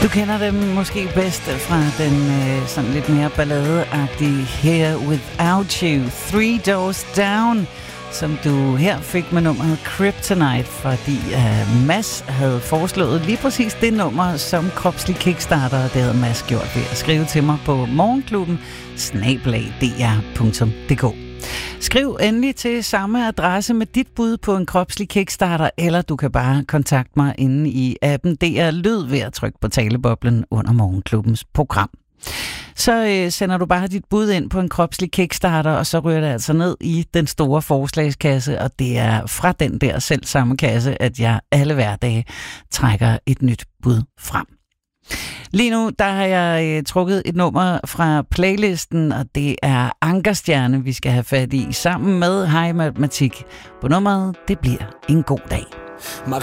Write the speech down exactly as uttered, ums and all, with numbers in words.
Du kender dem måske bedst fra den øh, sådan lidt mere balladeagtige Here Without You, Three Doors Down, som du her fik med nummeret Kryptonite, fordi øh, Mads havde foreslået lige præcis det nummer som kropslig kickstarter, og det havde Mads gjort ved at skrive til mig på morgenklubben snabel-a d r punktum d k. Skriv endelig til samme adresse med dit bud på en kropslig kickstarter, eller du kan bare kontakte mig inde i appen D R Lyd ved at trykke på taleboblen under morgenklubbens program. Så øh, sender du bare dit bud ind på en kropslig kickstarter, og så ryger det altså ned i den store forslagskasse, og det er fra den der selv samme kasse, at jeg alle hverdage trækker et nyt bud frem. Lige nu, der har jeg øh, trukket et nummer fra playlisten, og det er Ankerstjerne, vi skal have fat i, sammen med Hej Matematik. På nummeret, det bliver en god dag. Maria